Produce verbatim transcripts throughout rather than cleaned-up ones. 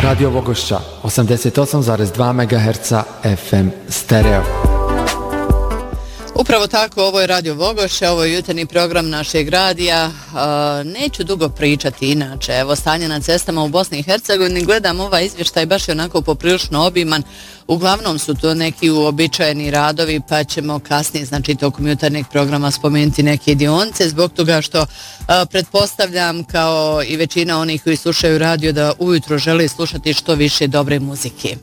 Radio Vogošća, osamdeset osam zarez dva megaherca F M stereo. Upravo tako, ovo je Radio Vogošće, ovo je jutarnji program našeg radija. E, neću dugo pričati inače. Evo, stanje na cestama u Bosni i Hercegovini, gledam ovaj izvještaj, baš je onako poprilično obiman. Uglavnom su to neki uobičajeni radovi, pa ćemo kasnije, znači tokom jutarnjeg programa, spomenuti neke dionice, zbog toga što a, pretpostavljam, kao i većina onih koji slušaju radio, da ujutro žele slušati što više dobre muzike.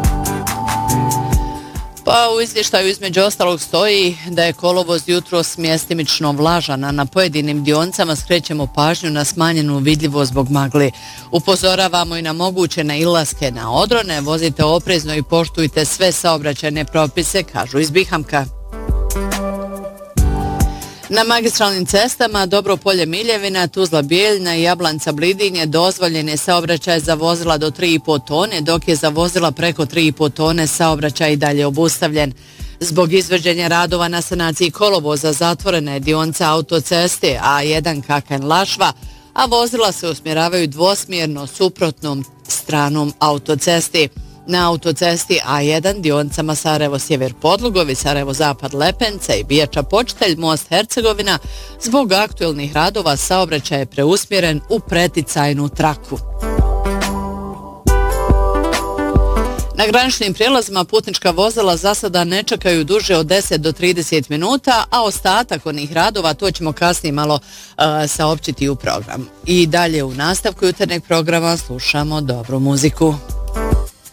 Pa u izvještaju između ostalog stoji da je kolovoz jutros mjestimično vlažan, a na pojedinim dionicama skrećemo pažnju na smanjenu vidljivost zbog magle. Upozoravamo i na moguće nailaske na odrone, vozite oprezno i poštujte sve saobraćajne propise, kažu iz Bihamka. Na magistralnim cestama Dobro Polje Miljevina, Tuzla Bijeljina i Jablanca Blidinje dozvoljen je saobraćaj za vozila do tri i po tone, dok je za vozila preko tri i po tone saobraćaj i dalje obustavljen. Zbog izvođenja radova na sanaciji kolovoza zatvorena je dionica autoceste A jedan Kakanj-Lašva, a vozila se usmjeravaju dvosmjerno suprotnom stranom autocesti. Na autocesti A jedan dionicama Sarajevo-Sjever Podlugovi, Sarajevo-Zapad Lepenca i Bijača Počitelj, Most Hercegovina, zbog aktuelnih radova saobraćaj je preusmjeren u preticajnu traku. Na graničnim prijelazima putnička vozila za sada ne čekaju duže od deset do trideset minuta, a ostatak onih radova, to ćemo kasnije malo uh, saopćiti u program. I dalje u nastavku jutarnjeg programa slušamo dobru muziku.